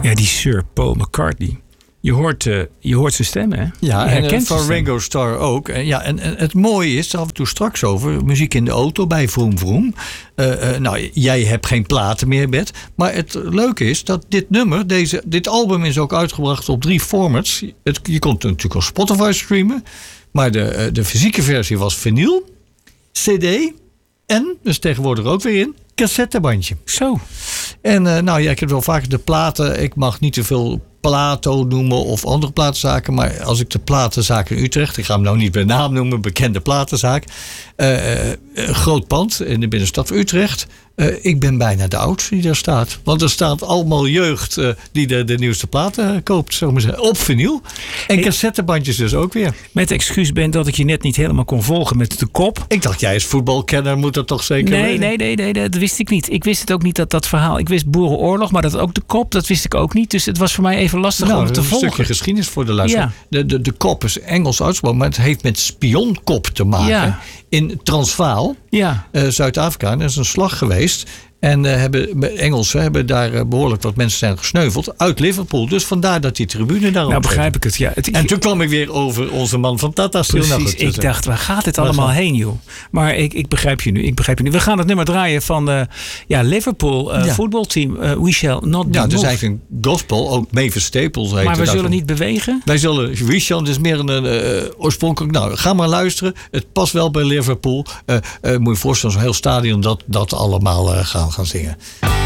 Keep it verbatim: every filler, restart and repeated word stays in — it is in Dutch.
Ja, die Sir Paul McCartney. Je hoort, uh, je hoort zijn stem, hè? Ja, je en uh, van Ringo Starr ook. En, ja, en, en het mooie is, af en toe straks over... muziek in de auto bij Vroom Vroom. Uh, uh, nou, jij hebt geen platen meer, Bet. Maar het leuke is dat dit nummer... Deze, dit album is ook uitgebracht op drie formats. Het, je kon het natuurlijk op Spotify streamen. Maar de, uh, de fysieke versie was vinyl, cd... en, dus tegenwoordig ook weer in... cassettebandje. Zo. En uh, nou ja, ik heb wel vaak de platen... Ik mag niet te veel Plato noemen of andere platenzaken. Maar als ik de platenzaak in Utrecht... Ik ga hem nou niet bij naam noemen, bekende platenzaak. Uh, uh, groot pand in de binnenstad van Utrecht. Uh, ik ben bijna de oudste die daar staat. Want er staat allemaal jeugd uh, die de, de nieuwste platen uh, koopt. Zeg maar zeggen, op vinyl. En hey, cassettebandjes dus ook weer. Met excuus Ben dat ik je net niet helemaal kon volgen met de kop. Ik dacht, jij als voetbalkenner moet dat toch zeker nee, weten? Nee, nee, nee, dat wist ik niet. Ik wist het ook niet, dat dat verhaal. Ik wist Boerenoorlog, maar dat ook de kop, dat wist ik ook niet. Dus het was voor mij even lastig nou, om te een volgen. Een stukje geschiedenis voor de luisteraar. Ja. De, de, de kop is Engels uitspraak, maar het heeft met spionkop te maken. Ja. In Transvaal, ja. uh, Zuid-Afrika. Er is een slag geweest. En uh, hebben, Engelsen hebben daar uh, behoorlijk wat mensen zijn gesneuveld. Uit Liverpool. Dus vandaar dat die tribune daarop. Nou, begrijp ik het, ja. Het, en toen kwam ik weer over onze man van Tata Steel. Precies, nou goed, ik dus, dacht, waar gaat dit allemaal gaan... heen, joh? Maar ik, ik begrijp je nu, ik begrijp je nu. We gaan het nummer draaien van uh, ja, Liverpool uh, ja. voetbalteam. Uh, We Shall Not Be Ja, Moved. dus eigenlijk een gospel. Ook Mavis Staples heet. Maar we zullen niet bewegen? Wij zullen, We Shall, dus meer een uh, oorspronkelijk... Nou, ga maar luisteren. Het past wel bij Liverpool. Uh, uh, moet je voorstellen, zo'n heel stadion dat, dat allemaal uh, gaan, gaan zingen.